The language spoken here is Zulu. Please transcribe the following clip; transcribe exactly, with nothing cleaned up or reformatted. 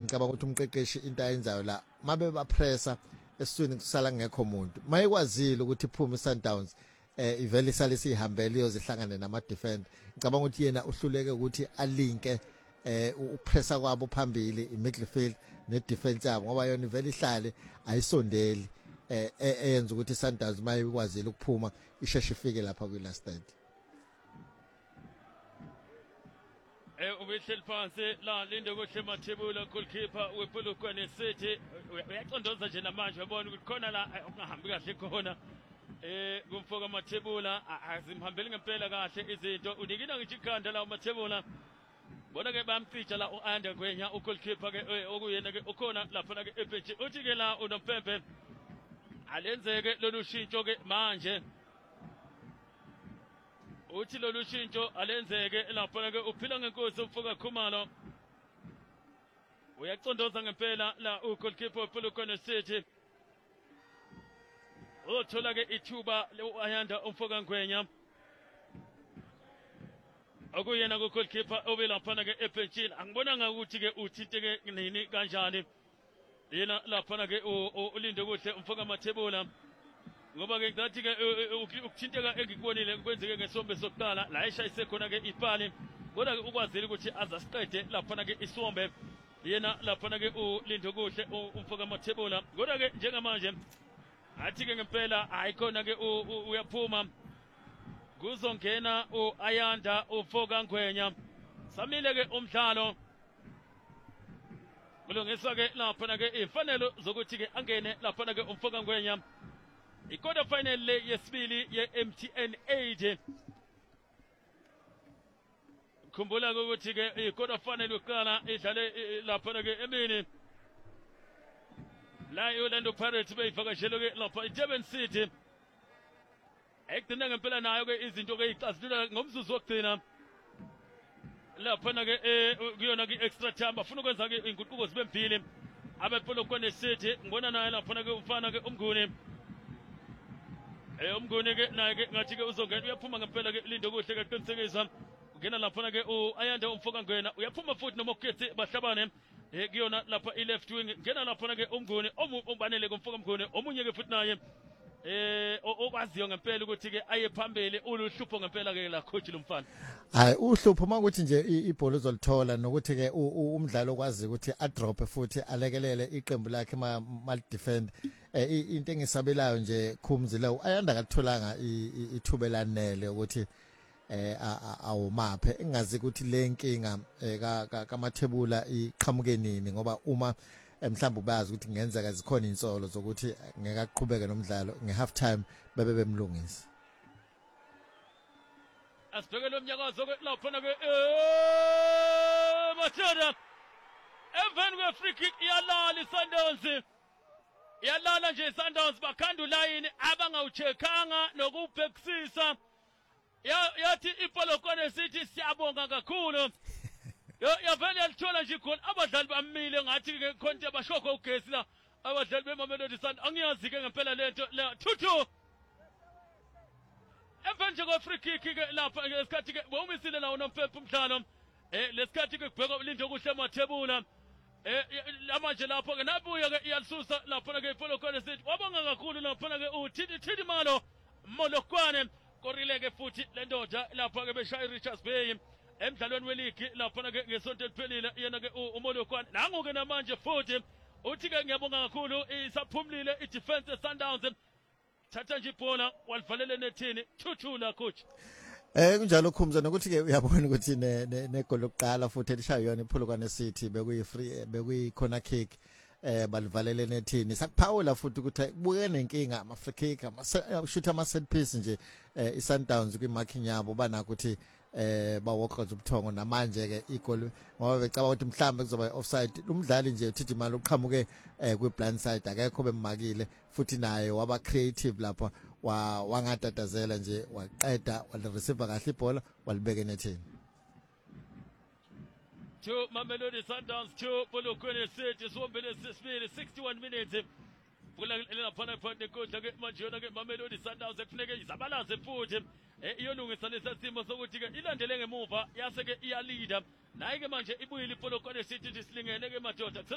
ngicabanga ukuthi umqeqeshi into ayenzayo la mabe bapressa esiswini kusala ngekho umuntu mayekwazile ukuthi iphume iSundowns eh ivele isale sihambele iyozihlangana nama defend ngicabanga ukuthi yena uhluleke ukuthi alinke eh upressa kwabo phambili imidfield ne defense yabo ngoba yona ivele ihlale ayisondeli eh eyenza ukuthi iSundowns mayekwazile ukuphuma isheshe ifike lapha kwi last stand. Eh ubehleli phansi la linde kuhle Mathebula goalkeeper wePolokwane City uyacondoza nje namanje uyabona ukuthi khona la ungahambi kahle khona eh kumfoka Mathebula azimhambeli ngempela kahle izinto unikina ngithi ikhanda la uMathebula bona ke bamfica la uAnder Gwenya ugoalkeeper ke okuyena ke ukhona lapha ke ebench uthi ke la unompempe alenzeke lolu shintsho ke manje uthi lolu shintsho alenzeke lapha ke uphila ngenkosi umfoka Khumalo uyacondoza ngempela la ugoalkeeper wePolokwane City uthola ke ithuba leUAnder umfoka Ngwenya okuyena kugoalkeeper obelapha ke ebenchini angibonanga ukuthi ke uthinte ke nini kanjani yena lapha ke ulinde kuhle umfoka Mathebula ngoba ke ngathi ke ukuthinteka engikubonile kwenzeke ngesombe sokuqala la eshayise khona ke ipali kodwa ke ukwazile ukuthi azasiqede lapha ke isombe yena lapha ke ulinde kuhle umfoka Mathebula kodwa ke njengamanje athi ke ngempela ayikhona ke uyaphuma kuzongena uAyanda umfoka Ngwenya samile ke umdlalo kulungiswa ke lapha ke ifanelo zokuthi ke angene lapha ke umfoka Ngwenya i-quarter final le yesibili ye-M T N eight khumbula ukuthi ke i-quarter final yokuqala idlale lapha ke emini la iOrlando Pirates beyivakashele ke lapha eDurban City ekugcina ngempela nayo ke izinto ke ixazulula ngomzuzu wokugcina lapha ke kuyona ke extra time bafuna ukwenza ke inguquko zibe mbili abePolokwane City ngibona naye lapha ke umfana ke umnguni eh umnguni ke naye ke ngathi ke uzongena uyaphuma ngempela ke linde kuhle ke qinisekisa ungena lapha ke uAyanda umfoka Ngwenya uyaphuma futhi noMokhethi bahlabane eh kuyona lapha i-left wing ngena lapha ke umnguni omubanele kumfoka Mnguni omunye ke futhi naye eh okwaziyo ngempela ukuthi ke aye phambili uluhlupho ngempela ke la coach lomfana hayi uhlupho makuthi nje ibhola uzolithola nokuthi ke umdlalo okwazi ukuthi a drop futhi alekelele iqembu lakhe mal defend into engisabelayo nje Khumzile uAyanda akatholanga ithuba elanele ukuthi eh awumaphe engazi ukuthi le nkinga kaMathebula iqhamuke nini ngoba uma mhlawumbe bayazi ukuthi ngenzeka zikhona insolo zokuthi ngeke aqhubeke nomdlalo ngehalf time bebe bemlungisa asibheke lo mnyakazo ke lapha ke Matheda even kwe free kick iyalala iSundowns iyalala nje iSundowns bakhanda ulayini abangawucheckanga nokubhekisisa yathi iPolokwane City siyabonga kakhulu yo yavele yalithola nje khona abadlali bamile ngathi ke khonto bashoko ugesi la abadlali beMamelodi Sundowns angiyazi ke ngempela lento la two two emvanje ko free kick ke lapha ngesikhathi ke bomisile la unompepha umdlalo eh lesikhathi ke kubheka ulinde kuhle Mathebula eh manje lapho ke nabuya ke iyalisusa lapha ke iPolokwane City wabonga kakhulu lapha ke uThidi Thidi Malo Molokwane korileke futhi lendoda lapha ke beshaya Richards Bay emdlalweni weligi lapha ke ngesonto eliphelile yena ke uMolokwane nangu ke namanje futhi uthi ke ngiyabonga kakhulu isaphumlile idefense Sundowns thatha nje ibhola walivalele nethini two two la coach eh kunjalo Khumza nokuthi ke uyabona ukuthi ne negoli lokuqala futhi elishayo yona iPolokwane City bekuyi free bekuyi corner kick eh balivalele nethini sakuphawula futhi ukuthi kubuke nenkinga ama free kick ama shoot ama set piece nje iSundowns kwimarking yabo banako ukuthi eh bawokhoza ubuthongo namanje ke igoli ngoba becaba ukuthi mhlambe kuzoba offside umdlali nje uThidi Malo uqhamuke kwi blind side akekho bemakile futhi naye waba creative lapha wangatatazela nje waqeda wale receiver kahle ibhola walibeka nethini two Mamelodi Sundowns two Polokwane City sombele sesibili sixty-one minutes kula lapha phande kodwa ke manje yona ke Mamelodi Sundowns ekufuneka izabalaze futhi iyolungisa lesimo sokuthi ke ilandele ngemuva yase ke iyalida naye ke manje ibuyile iPolokwane City isilingene ke madoda